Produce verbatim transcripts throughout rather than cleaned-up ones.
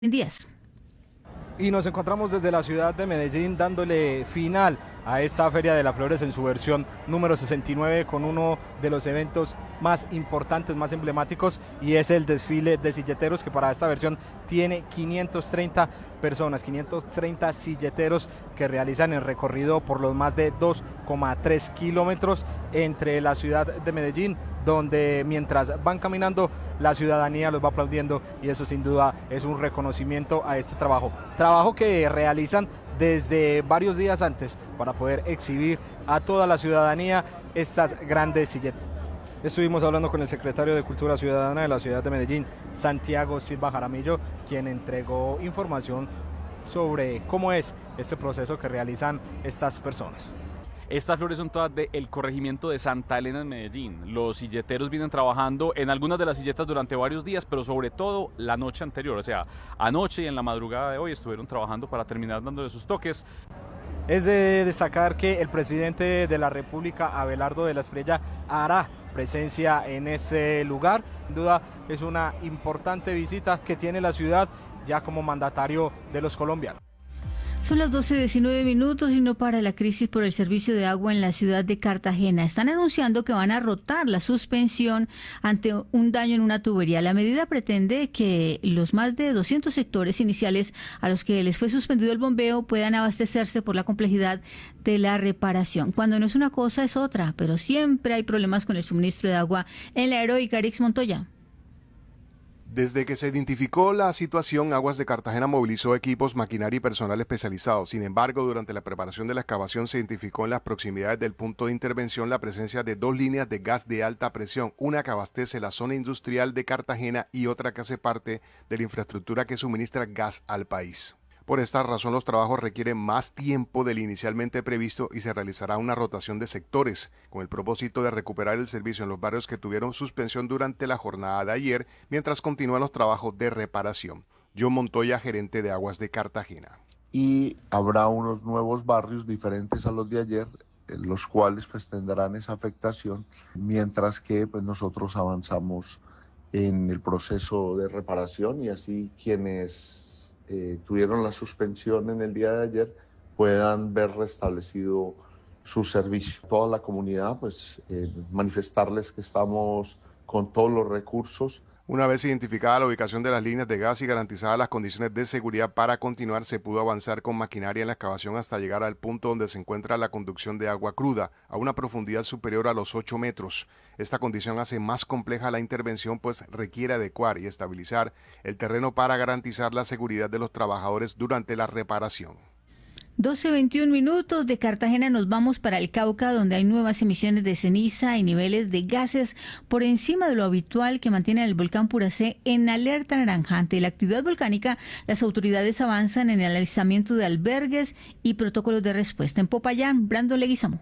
Díaz. Y nos encontramos desde la ciudad de Medellín dándole final a esta Feria de las Flores en su versión número sesenta y nueve con uno de los eventos más importantes, más emblemáticos, y es el desfile de silleteros, que para esta versión tiene quinientas treinta personas, quinientos treinta silleteros que realizan el recorrido por los más de dos coma tres kilómetros entre la ciudad de Medellín, donde mientras van caminando la ciudadanía los va aplaudiendo, y eso sin duda es un reconocimiento a este trabajo, trabajo que realizan desde varios días antes para poder exhibir a toda la ciudadanía estas grandes silletas. Estuvimos hablando con el secretario de Cultura Ciudadana de la ciudad de Medellín, Santiago Silva Jaramillo, quien entregó información sobre cómo es este proceso que realizan estas personas. Estas flores son todas del corregimiento de Santa Elena en Medellín. Los silleteros vienen trabajando en algunas de las silletas durante varios días, pero sobre todo la noche anterior, o sea, anoche y en la madrugada de hoy estuvieron trabajando para terminar dándole sus toques. Es de destacar que el presidente de la República, Abelardo de la Espriella, hará presencia en este lugar. Sin duda es una importante visita que tiene la ciudad ya como mandatario de los colombianos. Son las doce diecinueve minutos y no para la crisis por el servicio de agua en la ciudad de Cartagena. Están anunciando que van a rotar la suspensión ante un daño en una tubería. La medida pretende que los más de doscientos sectores iniciales a los que les fue suspendido el bombeo puedan abastecerse por la complejidad de la reparación. Cuando no es una cosa es otra, pero siempre hay problemas con el suministro de agua en la heroica Arix Montoya. Desde que se identificó la situación, Aguas de Cartagena movilizó equipos, maquinaria y personal especializado. Sin embargo, durante la preparación de la excavación se identificó en las proximidades del punto de intervención la presencia de dos líneas de gas de alta presión, una que abastece la zona industrial de Cartagena y otra que hace parte de la infraestructura que suministra gas al país. Por esta razón, los trabajos requieren más tiempo del inicialmente previsto y se realizará una rotación de sectores con el propósito de recuperar el servicio en los barrios que tuvieron suspensión durante la jornada de ayer, mientras continúan los trabajos de reparación. John Montoya, gerente de Aguas de Cartagena. Y habrá unos nuevos barrios diferentes a los de ayer, los cuales pues tendrán esa afectación, mientras que pues nosotros avanzamos en el proceso de reparación y así quienes Eh, tuvieron la suspensión en el día de ayer puedan ver restablecido su servicio. Toda la comunidad, pues eh, manifestarles que estamos con todos los recursos. Una vez identificada la ubicación de las líneas de gas y garantizadas las condiciones de seguridad para continuar, se pudo avanzar con maquinaria en la excavación hasta llegar al punto donde se encuentra la conducción de agua cruda, a una profundidad superior a los ocho metros. Esta condición hace más compleja la intervención, pues requiere adecuar y estabilizar el terreno para garantizar la seguridad de los trabajadores durante la reparación. doce veintiún minutos. De Cartagena nos vamos para el Cauca, donde hay nuevas emisiones de ceniza y niveles de gases por encima de lo habitual que mantiene el volcán Puracé en alerta naranja. Ante la actividad volcánica, las autoridades avanzan en el alistamiento de albergues y protocolos de respuesta. En Popayán, Brando Leguizamo.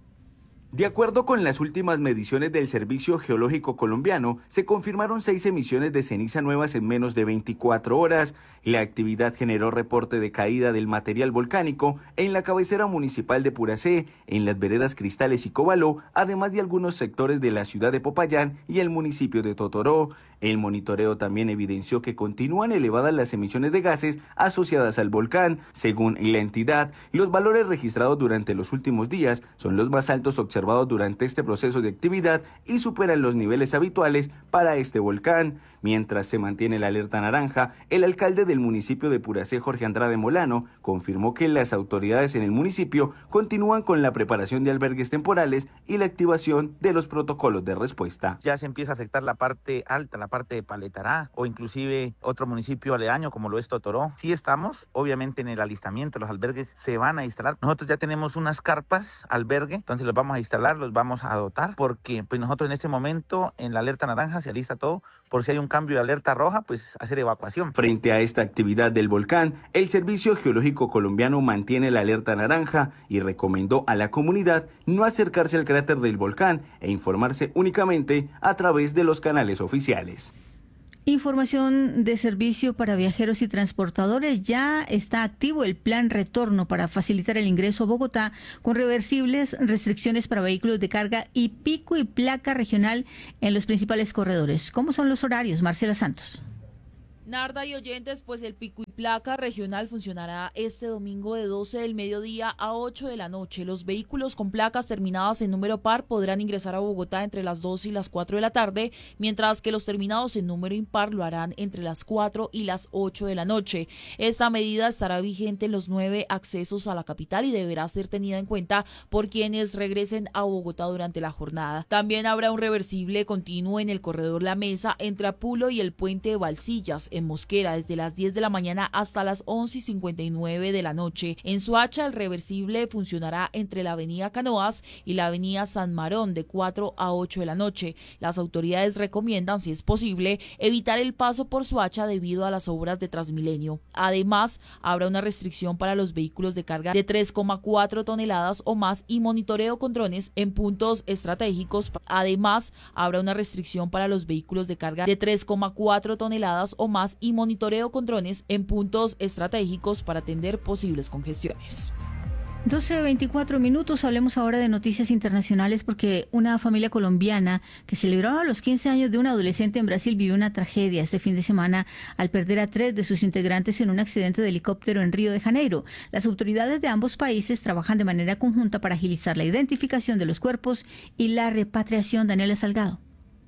De acuerdo con las últimas mediciones del Servicio Geológico Colombiano, se confirmaron seis emisiones de ceniza nuevas en menos de veinticuatro horas. La actividad generó reporte de caída del material volcánico en la cabecera municipal de Puracé, en las veredas Cristales y Cobaló, además de algunos sectores de la ciudad de Popayán y el municipio de Totoró. El monitoreo también evidenció que continúan elevadas las emisiones de gases asociadas al volcán. Según la entidad, los valores registrados durante los últimos días son los más altos observados durante este proceso de actividad y superan los niveles habituales para este volcán. Mientras se mantiene la alerta naranja, el alcalde del municipio de Puracé, Jorge Andrade Molano, confirmó que las autoridades en el municipio continúan con la preparación de albergues temporales y la activación de los protocolos de respuesta. Ya se empieza a afectar la parte alta, la parte de Paletará o inclusive otro municipio aledaño como lo es Totoró. Sí estamos, obviamente, en el alistamiento, los albergues se van a instalar. Nosotros ya tenemos unas carpas albergue, entonces los vamos a instalar, los vamos a dotar, porque pues nosotros en este momento en la alerta naranja se alista todo, por si hay un cambio de alerta roja, pues hacer evacuación. Frente a esta actividad del volcán, el Servicio Geológico Colombiano mantiene la alerta naranja y recomendó a la comunidad no acercarse al cráter del volcán e informarse únicamente a través de los canales oficiales. Información de servicio para viajeros y transportadores. Ya está activo el plan retorno para facilitar el ingreso a Bogotá con reversibles, restricciones para vehículos de carga y pico y placa regional en los principales corredores. ¿Cómo son los horarios? Marcela Santos. Narda y oyentes, pues el pico y placa regional funcionará este domingo de doce del mediodía a ocho de la noche. Los vehículos con placas terminadas en número par podrán ingresar a Bogotá entre las dos y las cuatro de la tarde, mientras que los terminados en número impar lo harán entre las cuatro y las ocho de la noche. Esta medida estará vigente en los nueve accesos a la capital y deberá ser tenida en cuenta por quienes regresen a Bogotá durante la jornada. También habrá un reversible continuo en el corredor La Mesa entre Apulo y el puente de Valsillas, en Mosquera, desde las diez de la mañana hasta las once y cincuenta y nueve de la noche. En Soacha, el reversible funcionará entre la avenida Canoas y la avenida San Marón de cuatro a ocho de la noche. Las autoridades recomiendan, si es posible, evitar el paso por Soacha debido a las obras de Transmilenio. Además, habrá una restricción para los vehículos de carga de tres coma cuatro toneladas o más y monitoreo con drones en puntos estratégicos. Además, habrá una restricción para los vehículos de carga de tres coma cuatro toneladas o más y monitoreo con drones en puntos estratégicos para atender posibles congestiones. doce veinticuatro minutos, hablemos ahora de noticias internacionales porque una familia colombiana que celebraba los quince años de un adolescente en Brasil vivió una tragedia este fin de semana al perder a tres de sus integrantes en un accidente de helicóptero en Río de Janeiro. Las autoridades de ambos países trabajan de manera conjunta para agilizar la identificación de los cuerpos y la repatriación. Daniela Salgado.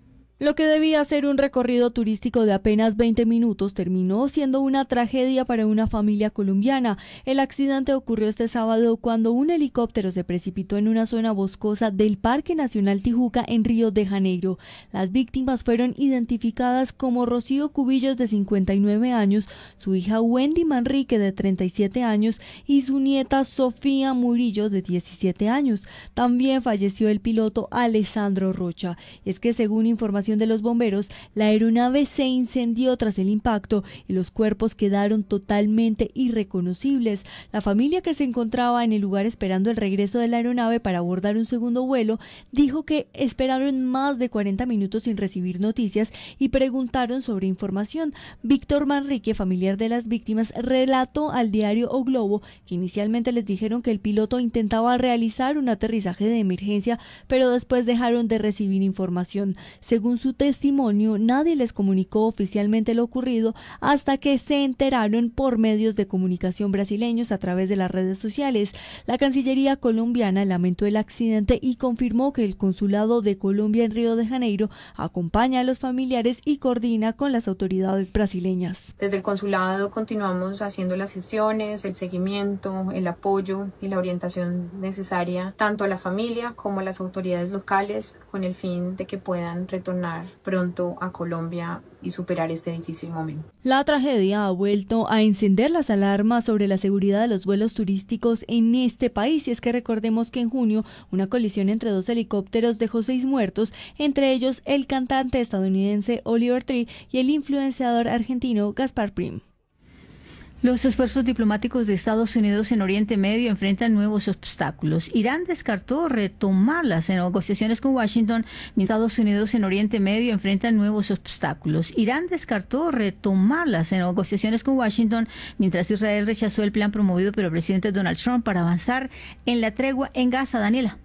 Lo que debía ser un recorrido turístico de apenas veinte minutos terminó siendo una tragedia para una familia colombiana. El accidente ocurrió este sábado cuando un helicóptero se precipitó en una zona boscosa del Parque Nacional Tijuca en Río de Janeiro. Las víctimas fueron identificadas como Rocío Cubillos, de cincuenta y nueve años, su hija Wendy Manrique, de treinta y siete años, y su nieta Sofía Murillo, de diecisiete años. También falleció el piloto Alessandro Rocha. Y es que, según información de los bomberos, la aeronave se incendió tras el impacto y los cuerpos quedaron totalmente irreconocibles. La familia, que se encontraba en el lugar esperando el regreso de la aeronave para abordar un segundo vuelo, dijo que esperaron más de cuarenta minutos sin recibir noticias y preguntaron sobre información. Víctor Manrique, familiar de las víctimas, relató al diario O Globo que inicialmente les dijeron que el piloto intentaba realizar un aterrizaje de emergencia, pero después dejaron de recibir información. Según su testimonio, nadie les comunicó oficialmente lo ocurrido hasta que se enteraron por medios de comunicación brasileños a través de las redes sociales. La Cancillería colombiana lamentó el accidente y confirmó que el Consulado de Colombia en Río de Janeiro acompaña a los familiares y coordina con las autoridades brasileñas. Desde el consulado continuamos haciendo las gestiones, el seguimiento, el apoyo y la orientación necesaria tanto a la familia como a las autoridades locales con el fin de que puedan retornar pronto a Colombia y superar este difícil momento. La tragedia ha vuelto a encender las alarmas sobre la seguridad de los vuelos turísticos en este país, y es que recordemos que en junio una colisión entre dos helicópteros dejó seis muertos, entre ellos el cantante estadounidense Oliver Tree y el influenciador argentino Gaspar Prim. Los esfuerzos diplomáticos de Estados Unidos en Oriente Medio enfrentan nuevos obstáculos. Irán descartó retomar las negociaciones con Washington, mientras Estados Unidos en Oriente Medio enfrentan nuevos obstáculos. Irán descartó retomar las negociaciones con Washington, mientras Israel rechazó el plan promovido por el presidente Donald Trump para avanzar en la tregua en Gaza. Daniela.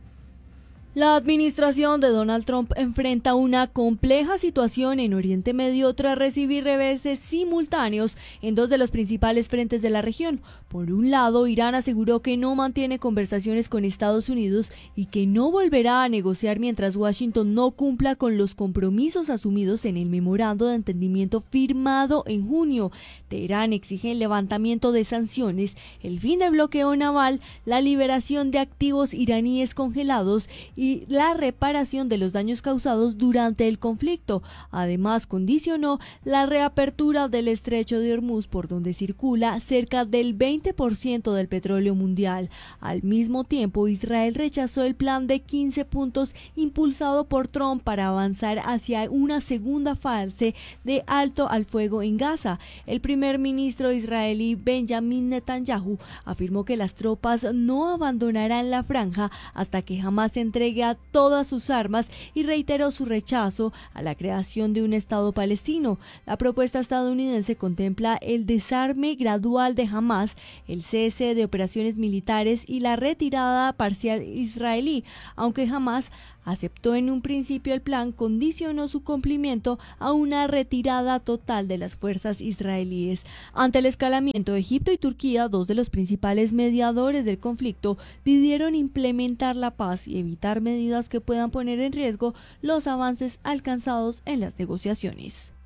La administración de Donald Trump enfrenta una compleja situación en Oriente Medio tras recibir reveses simultáneos en dos de los principales frentes de la región. Por un lado, Irán aseguró que no mantiene conversaciones con Estados Unidos y que no volverá a negociar mientras Washington no cumpla con los compromisos asumidos en el memorando de entendimiento firmado en junio. Teherán exige el levantamiento de sanciones, el fin del bloqueo naval, la liberación de activos iraníes congelados y y la reparación de los daños causados durante el conflicto. Además, condicionó la reapertura del estrecho de Hormuz, por donde circula cerca del veinte por ciento del petróleo mundial. Al mismo tiempo, Israel rechazó el plan de quince puntos impulsado por Trump para avanzar hacia una segunda fase de alto al fuego en Gaza. El primer ministro israelí Benjamin Netanyahu afirmó que las tropas no abandonarán la franja hasta que Hamás entregue a todas sus armas y reiteró su rechazo a la creación de un Estado palestino. La propuesta estadounidense contempla el desarme gradual de Hamás, el cese de operaciones militares y la retirada parcial israelí, aunque Hamás aceptó en un principio el plan, condicionó su cumplimiento a una retirada total de las fuerzas israelíes. Ante el escalamiento, Egipto y Turquía, dos de los principales mediadores del conflicto, pidieron implementar la paz y evitar medidas que puedan poner en riesgo los avances alcanzados en las negociaciones.